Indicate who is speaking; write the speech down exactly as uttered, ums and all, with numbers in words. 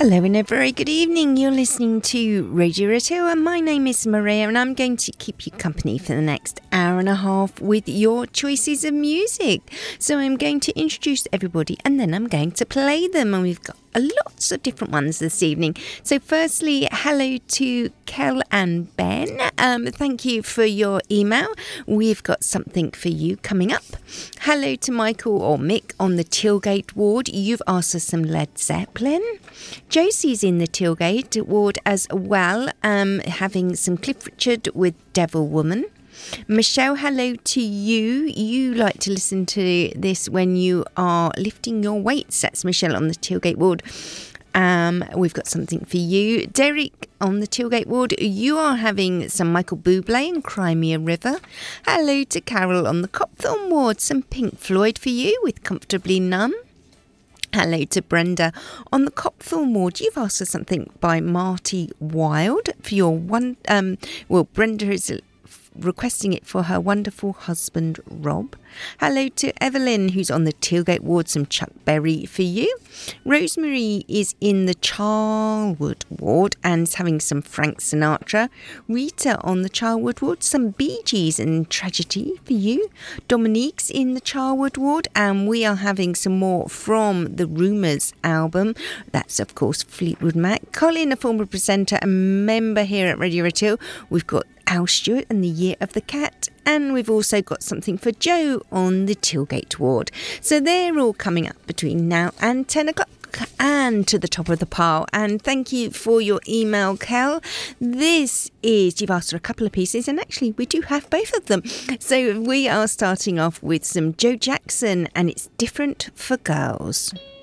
Speaker 1: Hello and a very good evening. You're listening to Radio Rotto and my name is Maria and I'm going to keep you company for the next hour and a half with your choices of music. So I'm going to introduce everybody and then I'm going to play them, and we've got lots of different ones this evening. So firstly, hello to Kel and Ben. Um, thank you for your email. We've got something for you coming up. Hello to Michael or Mick on the Tilgate ward. You've asked us some Led Zeppelin. Josie's in the Tilgate ward as well, um, having some Cliff Richard with Devil Woman. Michelle, hello to you. You like to listen to this when you are lifting your weights. That's Michelle on the Tilgate ward. Um, we've got something for you. Derek on the Tilgate ward, you are having some Michael Bublé and Crimea River. Hello to Carol on the Copthorne ward, some Pink Floyd for you with Comfortably Numb. Hello to Brenda on the Copthorne ward. You've asked for something by Marty Wilde for your one. Um, well, Brenda is requesting it for her wonderful husband Rob. Hello to Evelyn, who's on the Tilgate ward, some Chuck Berry for you. Rosemary is in the Charwood ward and is having some Frank Sinatra. Rita on the Charwood ward, some Bee Gees and Tragedy for you. Dominique's in the Charwood ward and we are having some more from the Rumours album. That's of course Fleetwood Mac. Colin, a former presenter and member here at Radio Rotto. We've got Al Stewart and the Year of the Cat, and we've also got something for Joe on the Tilgate ward. So they're all coming up between now and ten o'clock and to the top of the pile. And thank you for your email, Kel. This is, you've asked for a couple of pieces, and actually we do have both of them. So we are starting off with some Joe Jackson, and it's Different for Girls.